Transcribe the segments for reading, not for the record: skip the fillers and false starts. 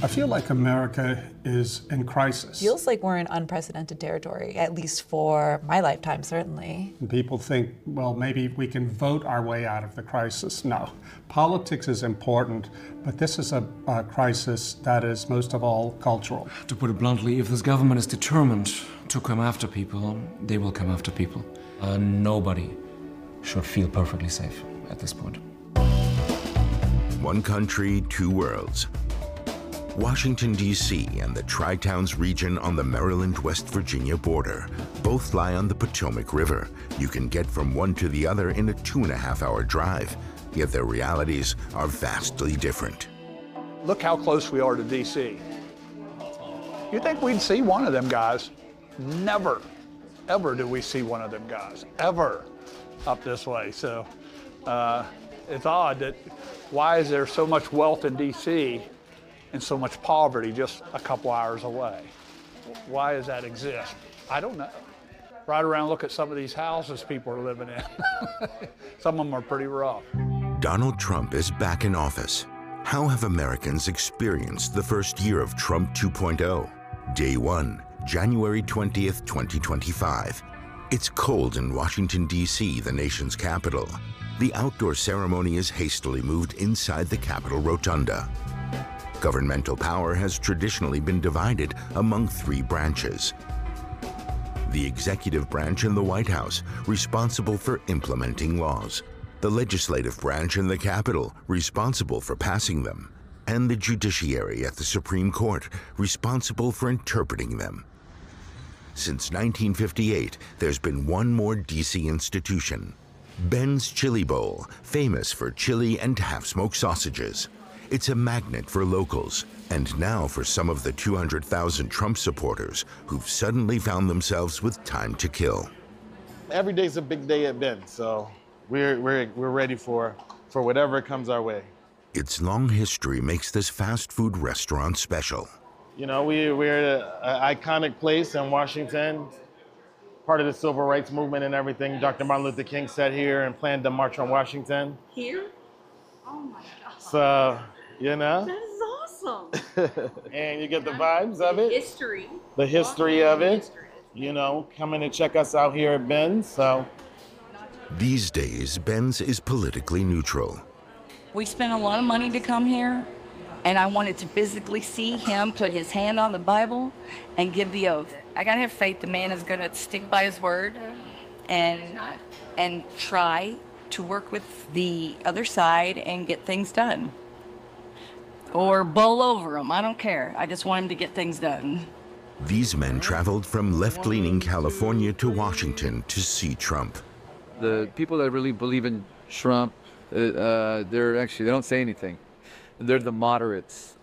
I feel like America is in crisis. Feels like we're in unprecedented territory, at least for my lifetime, certainly. And people think, well, maybe we can vote our way out of the crisis. No, politics is important, but this is a crisis that is most of all cultural. To put it bluntly, if this government is determined to come after people, they will come after people. Nobody should feel perfectly safe at this point. One country, two worlds. Washington, D.C. and the Tri-Towns region on the Maryland-West Virginia border both lie on the Potomac River. You can get from one to the other in a 2.5-hour drive, yet their realities are vastly different. Look how close we are to D.C. You think we'd see one of them guys? Never, ever do we see one of them guys, ever, up this way. So it's odd that why is there so much wealth in D.C. and so much poverty just a couple hours away? Why does that exist? I don't know. Ride around, look at some of these houses people are living in. Some of them are pretty rough. Donald Trump is back in office. How have Americans experienced the first year of Trump 2.0? Day 1, January 20th, 2025. It's cold in Washington, D.C., the nation's capital. The outdoor ceremony is hastily moved inside the Capitol Rotunda. Governmental power has traditionally been divided among 3 branches. The executive branch in the White House, responsible for implementing laws. The legislative branch in the Capitol, responsible for passing them. And the judiciary at the Supreme Court, responsible for interpreting them. Since 1958, there's been one more D.C. institution. Ben's Chili Bowl, famous for chili and half-smoked sausages. It's a magnet for locals, and now for some of the 200,000 Trump supporters who've suddenly found themselves with time to kill. Every day's a big day at Ben's, so we're ready for whatever comes our way. Its long history makes this fast food restaurant special. You know, we're an iconic place in Washington, part of the civil rights movement and everything. Dr. Martin Luther King sat here and planned the March on Washington. Here? Oh my God. So, you know. That is awesome. And you get the vibes of it. History. The history of it. You know, come in and check us out here at Ben's, so. These days, Ben's is politically neutral. We spent a lot of money to come here, and I wanted to physically see him put his hand on the Bible and give the oath. I gotta have faith the man is gonna stick by his word and try to work with the other side and get things done. Or bowl over him, I don't care. I just want him to get things done. These men traveled from left-leaning California to Washington to see Trump. The people that really believe in Trump, they don't say anything. They're the moderates.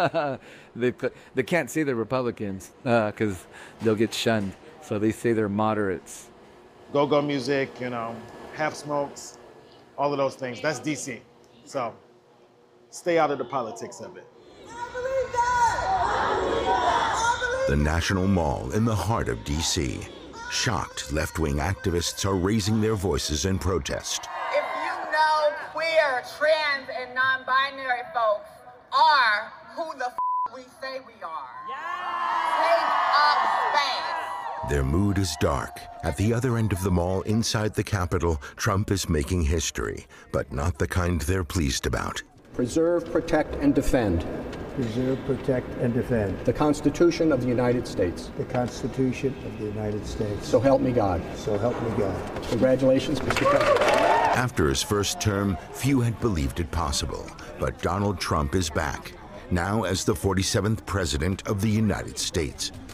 They can't say they're Republicans because they'll get shunned. So they say they're moderates. Go-go music, you know, half smokes, all of those things. That's DC. So stay out of the politics of it. The National Mall in the heart of DC. Shocked left-wing activists are raising their voices in protest. If you know queer, trans, and non-binary folks are who the we say we are, take up space. Their mood is dark. At the other end of the mall inside the Capitol, Trump is making history, but not the kind they're pleased about. Preserve, protect, and defend. Preserve, protect, and defend. The Constitution of the United States. The Constitution of the United States. So help me God. So help me God. Congratulations, Mr. President. After his first term, few had believed it possible, but Donald Trump is back, now as the 47th President of the United States.